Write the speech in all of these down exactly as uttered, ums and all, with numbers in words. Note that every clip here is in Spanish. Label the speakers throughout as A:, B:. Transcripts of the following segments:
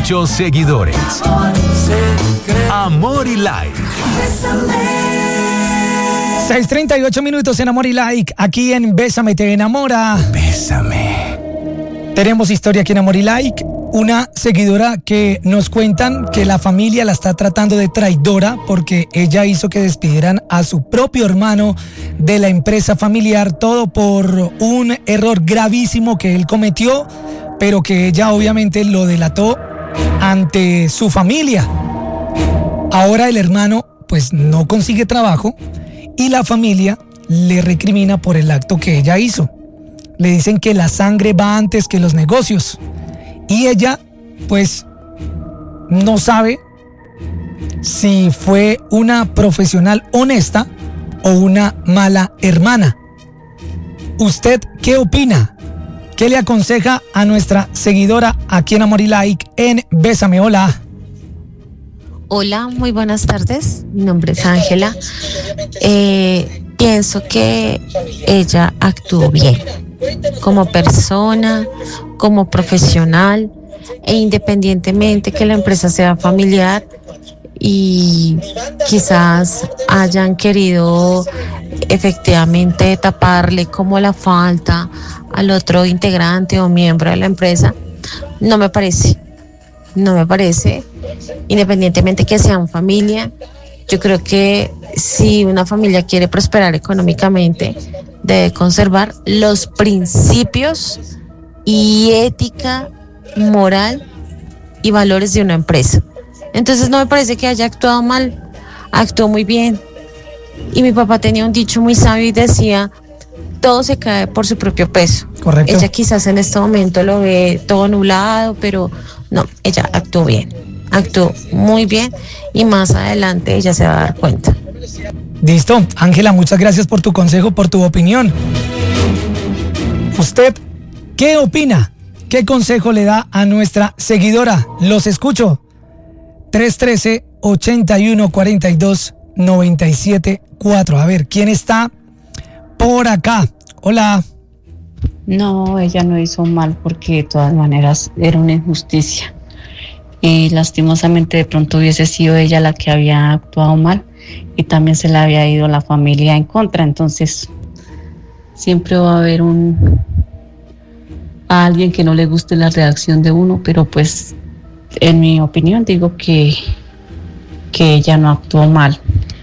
A: muchos seguidores. Amor y Like.
B: seis treinta y ocho minutos en Amor y Like, aquí en Bésame te enamora.
A: Bésame.
B: Tenemos historia aquí en Amor y Like. Una seguidora que nos cuentan que la familia la está tratando de traidora porque ella hizo que despidieran a su propio hermano de la empresa familiar, todo por un error gravísimo que él cometió, pero que ella obviamente lo delató ante su familia. Ahora el hermano pues no consigue trabajo y la familia le recrimina por el acto que ella hizo. Le dicen que la sangre va antes que los negocios. Y ella, pues, no sabe si fue una profesional honesta o una mala hermana. ¿Usted qué opina? ¿Qué le aconseja a nuestra seguidora aquí en Amor y Like en Bésame? Hola.
C: Hola, muy buenas tardes. Mi nombre es Ángela. Eh, pienso que ella actuó bien como persona, como profesional, e independientemente que la empresa sea familiar y quizás hayan querido efectivamente taparle como la falta al otro integrante o miembro de la empresa, no me parece, no me parece, independientemente que sean familia. Yo creo que si una familia quiere prosperar económicamente, debe conservar los principios y ética, moral y valores de una empresa. Entonces no me parece que haya actuado mal, actuó muy bien. Y mi papá tenía un dicho muy sabio y decía: todo se cae por su propio peso.
B: Correcto.
C: Ella quizás en este momento lo ve todo nublado, pero no, ella actuó bien, actuó muy bien y más adelante ella se va a dar cuenta.
B: Listo, Ángela, muchas gracias por tu consejo, por tu opinión. ¿Usted qué opina? ¿Qué consejo le da a nuestra seguidora? Los escucho. tres uno tres, ocho uno cuatro dos, nueve siete cuatro. A ver, ¿quién está por acá? Hola.
D: No, ella no hizo mal porque de todas maneras era una injusticia. Y lastimosamente de pronto hubiese sido ella la que había actuado mal y también se le había ido la familia en contra. Entonces siempre va a haber un a alguien que no le guste la reacción de uno, pero pues en mi opinión digo que que ella no actuó mal.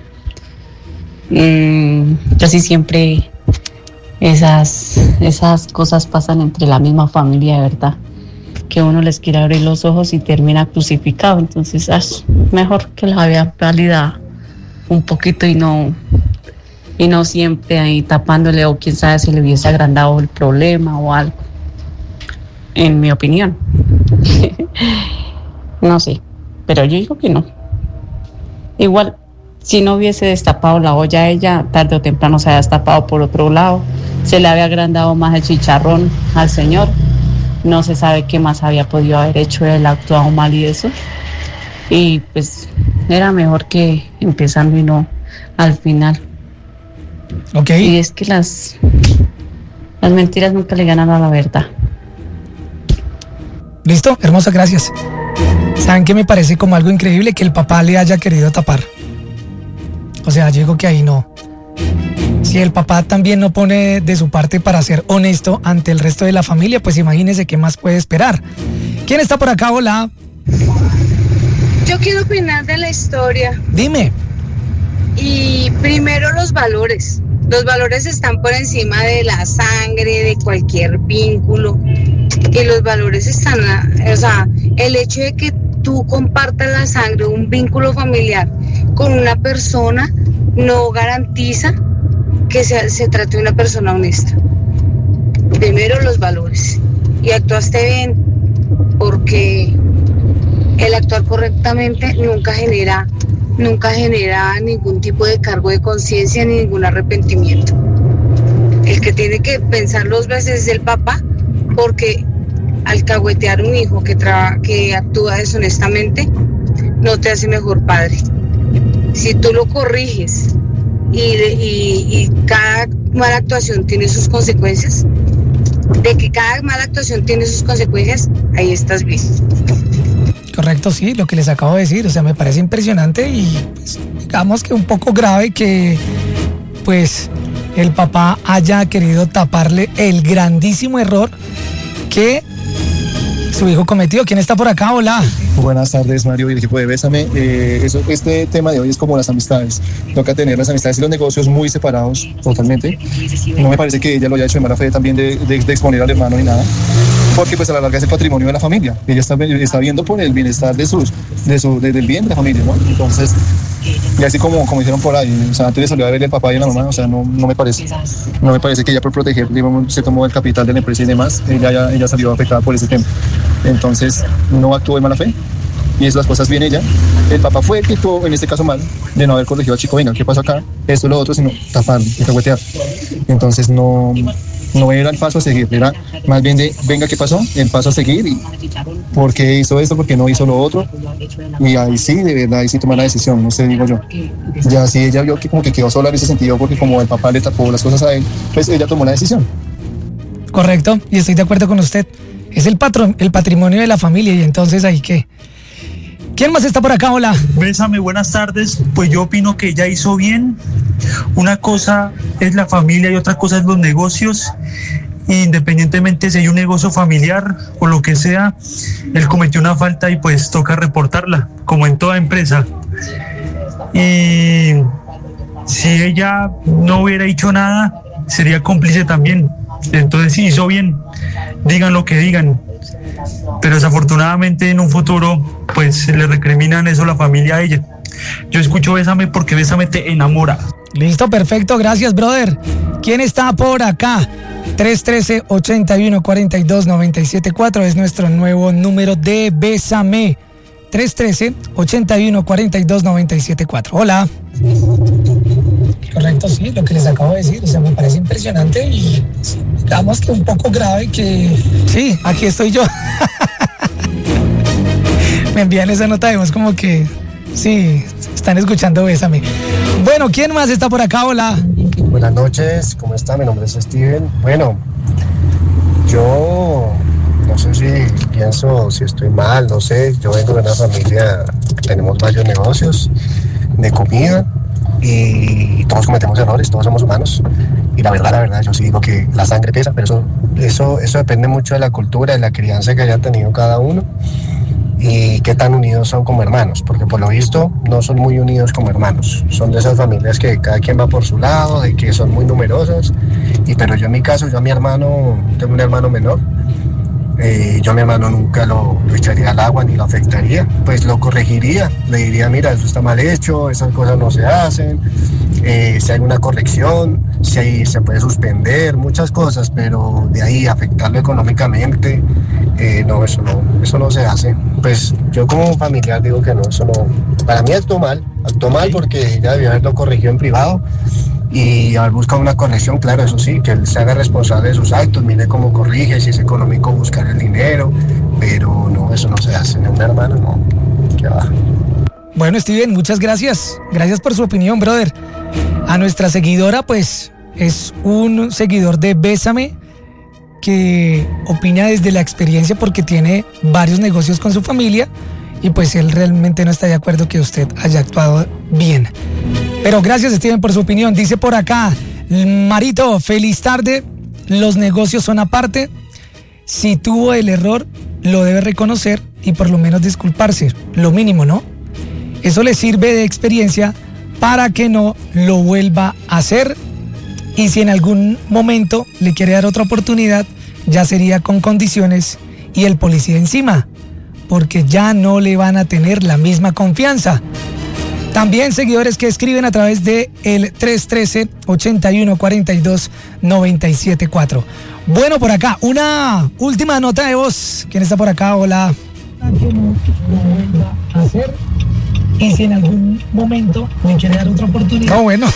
D: Mm, casi siempre esas esas cosas pasan entre la misma familia, de verdad, que uno les quiere abrir los ojos y termina crucificado. Entonces es mejor que la vea válida un poquito y no y no siempre ahí tapándole, o quién sabe si le hubiese agrandado el problema o algo, en mi opinión. No sé, pero yo digo que no. Igual, si no hubiese destapado la olla, ella tarde o temprano se había destapado por otro lado, se le había agrandado más el chicharrón al señor, no se sabe qué más había podido haber hecho, él actuado mal y eso, y pues era mejor que empezando y no al final.
B: Ok.
D: Y es que las las mentiras nunca le ganan a la verdad.
B: Listo, hermosa, gracias. ¿Saben qué me parece como algo increíble? Que el papá le haya querido tapar. O sea, yo digo que ahí no. Si el papá también no pone de su parte para ser honesto ante el resto de la familia, pues imagínese qué más puede esperar. ¿Quién está por acá? Hola.
E: Yo quiero opinar de la historia.
B: Dime.
E: Y primero los valores. Los valores están por encima de la sangre, de cualquier vínculo. Y los valores están, o sea, el hecho de que tú compartas la sangre, un vínculo familiar con una persona, no garantiza que se, se trate de una persona honesta. Primero los valores. Y actuaste bien, porque el actuar correctamente nunca genera, nunca genera ningún tipo de cargo de conciencia ni ningún arrepentimiento. El que tiene que pensar dos veces es el papá, porque alcahuetear un hijo que, traba, que actúa deshonestamente no te hace mejor padre. Si tú lo corriges y, y, y cada mala actuación tiene sus consecuencias, de que cada mala actuación tiene sus consecuencias, ahí estás bien.
B: Correcto, sí, lo que les acabo de decir, o sea, me parece impresionante y pues, digamos que un poco grave que pues el papá haya querido taparle el grandísimo error que su hijo cometió. ¿Quién está por acá? Hola.
F: Buenas tardes, Mario y el equipo de Bésame. Eh, eso, este tema de hoy es como las amistades. Toca tener las amistades y los negocios muy separados totalmente. No me parece que ella lo haya hecho de mala fe también de, de, de exponer al hermano ni nada, porque pues a la larga es el patrimonio de la familia. Ella está, está viendo por el bienestar de sus, de su, de, del bien de la familia, ¿no? Entonces, y así como, como dijeron por ahí, o sea, antes le salió a ver el papá y la mamá, o sea, no, no me parece. No me parece que ella por proteger, digamos, se tomó el capital de la empresa y demás, ella, ella, ella salió afectada por ese tema. Entonces, no actuó de mala fe. Y es las cosas bien ella. El papá fue el que actuó en este caso mal, de no haber corregido al chico, venga, ¿qué pasó acá? Esto, lo otro, sino tapar, cahuetear. Entonces no, no era el paso a seguir, era más bien de, venga, ¿qué pasó? El paso a seguir, y ¿por qué hizo esto? ¿Por qué no hizo lo otro? Y ahí sí, de verdad, ahí sí tomar la decisión, no sé, digo yo. Ya sí, ella vio que como que quedó sola en ese sentido, porque como el papá le tapó las cosas a él, pues ella tomó la decisión.
B: Correcto, y estoy de acuerdo con usted. Es el patrón, el patrimonio de la familia, y entonces ahí qué. ¿Quién más está por acá? Hola.
G: Bésame, buenas tardes. Pues yo opino que ella hizo bien. Una cosa es la familia y otra cosa es los negocios. Independientemente si hay un negocio familiar o lo que sea, él cometió una falta y pues toca reportarla, como en toda empresa. Y si ella no hubiera hecho nada, sería cómplice también. Entonces sí, hizo bien. Digan lo que digan. Pero desafortunadamente en un futuro pues le recriminan eso a la familia a ella. Yo escucho Bésame porque Bésame te enamora.
B: Listo, perfecto, gracias, brother. ¿Quién está por acá? tres uno tres, ocho uno cuatro dos, nueve siete cuatro es nuestro nuevo número de Bésame. tres uno tres, ocho uno cuatro dos, nueve siete cuatro. Hola. Correcto, sí, lo que les acabo de decir, o sea, me parece impresionante y digamos que un poco grave que... Sí, aquí estoy yo. Me envían esa nota de voz como que, sí, están escuchando Bésame. Bueno, ¿quién más está por acá? Hola.
H: Buenas noches, ¿cómo está? Mi nombre es Steven. Bueno, yo no sé si pienso, si estoy mal, no sé. Yo vengo de una familia, tenemos varios negocios de comida y todos cometemos errores, todos somos humanos. Y la verdad, la verdad, yo sí digo que la sangre pesa, pero eso, eso, eso depende mucho de la cultura, de la crianza que haya tenido cada uno y qué tan unidos son como hermanos, porque por lo visto no son muy unidos como hermanos. Son de esas familias que cada quien va por su lado, de que son muy numerosos. Y pero yo en mi caso, yo a mi hermano, tengo un hermano menor, eh, yo a mi hermano nunca lo, lo echaría al agua ni lo afectaría, pues lo corregiría, le diría, mira, eso está mal hecho, esas cosas no se hacen, eh, si hay una corrección, si hay, se puede suspender, muchas cosas, pero de ahí afectarlo económicamente, eh, no, eso no, eso no se hace. Pues yo como familiar digo que no, eso no, para mí actuó mal, actuó mal porque ella debió haberlo corregido en privado y haber buscado una corrección, claro, eso sí, que él se haga responsable de sus actos, mire cómo corrige, si es económico buscar el dinero, pero no, eso no se hace, en un hermano no, que va.
B: Bueno, Steven, muchas gracias, gracias por su opinión, brother. A nuestra seguidora, pues, es un seguidor de Bésame que opina desde la experiencia porque tiene varios negocios con su familia y pues él realmente no está de acuerdo que usted haya actuado bien. Pero gracias, Steven, por su opinión. Dice por acá, Marito, feliz tarde, los negocios son aparte. Si tuvo el error, lo debe reconocer y por lo menos disculparse, lo mínimo, ¿no? Eso le sirve de experiencia para que no lo vuelva a hacer. Y si en algún momento le quiere dar otra oportunidad, ya sería con condiciones y el policía encima, porque ya no le van a tener la misma confianza. También seguidores que escriben a través de el tres uno tres, ocho uno cuatro dos, nueve siete cuatro. Bueno, por acá, una última nota de voz. ¿Quién está por acá? Hola. Que no lo vuelva a hacer. Y si en algún momento me quiere dar otra oportunidad. No, bueno.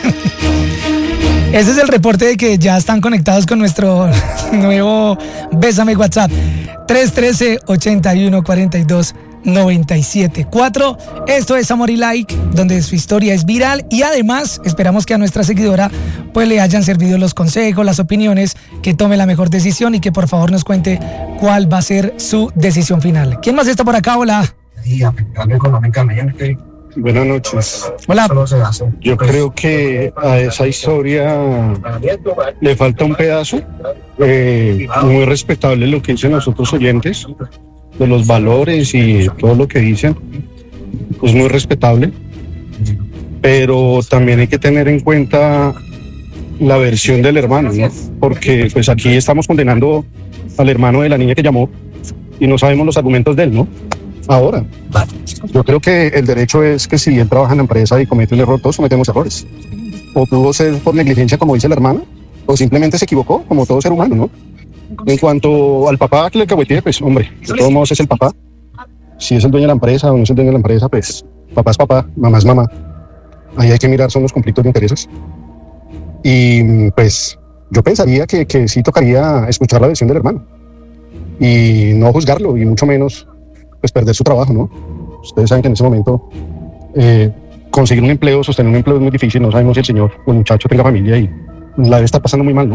B: Ese es el reporte de que ya están conectados con nuestro nuevo Bésame WhatsApp. tres uno tres, ocho uno cuatro dos, noventa y siete cuatro. Esto es Amor y Like, donde su historia es viral y además esperamos que a nuestra seguidora pues le hayan servido los consejos, las opiniones, que tome la mejor decisión y que por favor nos cuente cuál va a ser su decisión final. ¿Quién más está por acá? Hola.
H: Y afectarlo económicamente.
I: Buenas noches.
B: Hola.
I: Yo creo que a esa historia le falta un pedazo. Eh, muy respetable lo que dicen los otros oyentes, de los valores y todo lo que dicen. Es muy respetable. Pero también hay que tener en cuenta la versión del hermano, ¿no? Porque pues aquí estamos condenando al hermano de la niña que llamó y no sabemos los argumentos de él, ¿no? Ahora, yo creo que el derecho es que si él trabaja en la empresa y comete un error, todos cometemos errores. O pudo ser por negligencia, como dice el hermano, o simplemente se equivocó, como todo ser humano, ¿no? En cuanto al papá que le cahuetee, pues, hombre, de todos modos es el papá. Si es el dueño de la empresa o no es el dueño de la empresa, pues, papá es papá, mamá es mamá. Ahí hay que mirar, son los conflictos de intereses. Y, pues, yo pensaría que, que sí tocaría escuchar la versión del hermano. Y no juzgarlo, y mucho menos pues perder su trabajo, ¿no? Ustedes saben que en ese momento eh, conseguir un empleo, sostener un empleo es muy difícil. No sabemos si el señor o el muchacho tenga familia y la debe estar pasando muy mal, ¿no?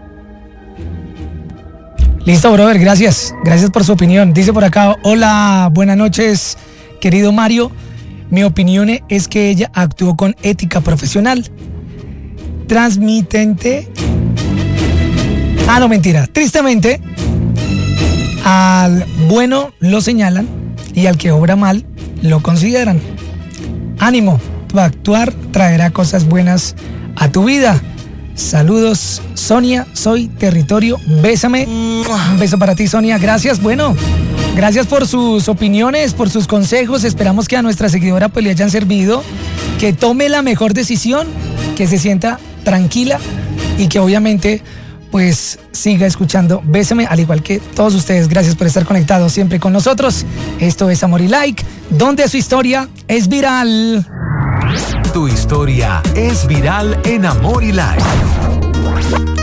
B: Listo, brother, gracias. Gracias por su opinión. Dice por acá, hola, buenas noches, querido Mario. Mi opinión es que ella actuó con ética profesional. Transmitente. Ah, no, mentira. Tristemente, al bueno lo señalan y al que obra mal lo consideran. Ánimo, tu actuar traerá cosas buenas a tu vida. Saludos, Sonia, soy Territorio, bésame. Un beso para ti, Sonia, gracias. Bueno, gracias por sus opiniones, por sus consejos. Esperamos que a nuestra seguidora pues le hayan servido, que tome la mejor decisión, que se sienta tranquila y que obviamente pues siga escuchando Bésame, al igual que todos ustedes. Gracias por estar conectados siempre con nosotros. Esto es Amor y Like, donde su historia es viral.
A: Tu historia es viral en Amor y Like.